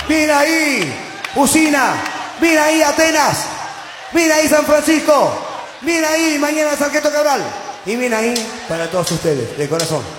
Bien ahí, Usina. Bien ahí, Atenas. Bien ahí, San Francisco. Bien ahí, mañana Sarqueto Cabral. Y bien ahí para todos ustedes, de corazón.